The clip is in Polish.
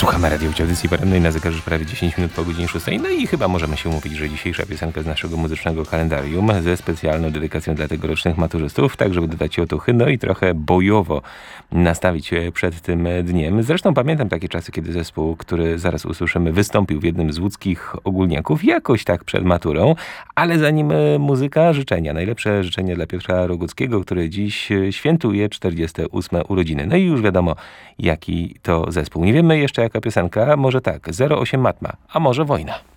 Słuchamy radiowej audycji porannej na zegarze prawie 10 minut po godzinie 6. No i chyba możemy się umówić, że dzisiejsza piosenka z naszego muzycznego kalendarium ze specjalną dedykacją dla tegorocznych maturzystów, tak żeby dodać otuchy, no i trochę bojowo nastawić się przed tym dniem. Zresztą pamiętam takie czasy, kiedy zespół, który zaraz usłyszymy, wystąpił w jednym z łódzkich ogólniaków, jakoś tak przed maturą, ale zanim muzyka, życzenia. Najlepsze życzenia dla Piotra Roguckiego, który dziś świętuje 48 urodziny. No i już wiadomo, jaki to zespół. Nie wiemy jeszcze jaka piosenka, może tak, 08 Matma, a może Wojna.